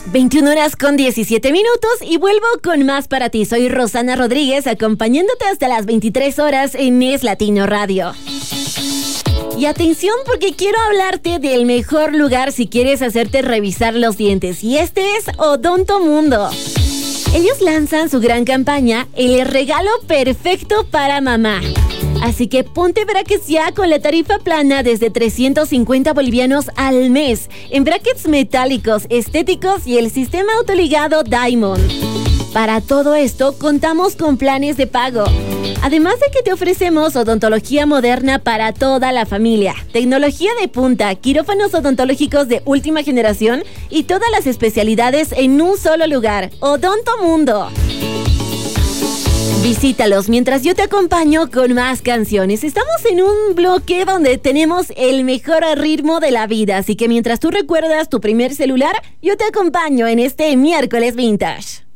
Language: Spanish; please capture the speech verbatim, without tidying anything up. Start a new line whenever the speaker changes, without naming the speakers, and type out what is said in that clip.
veintiuna horas con diecisiete minutos y vuelvo con más para ti. Soy Rosana Rodríguez, acompañándote hasta las veintitrés horas en Es Latino Radio. Y atención, porque quiero hablarte del mejor lugar si quieres hacerte revisar los dientes. Y este es Odonto Mundo. Ellos lanzan su gran campaña, el regalo perfecto para mamá. Así que ponte brackets ya con la tarifa plana desde trescientos cincuenta bolivianos al mes, en brackets metálicos, estéticos y el sistema autoligado Diamond. Para todo esto, contamos con planes de pago. Además de que te ofrecemos odontología moderna para toda la familia, tecnología de punta, quirófanos odontológicos de última generación y todas las especialidades en un solo lugar. Odonto Mundo. Visítalos mientras yo te acompaño con más canciones. Estamos en un bloque donde tenemos el mejor ritmo de la vida, así que mientras tú recuerdas tu primer celular, yo te acompaño en este miércoles vintage.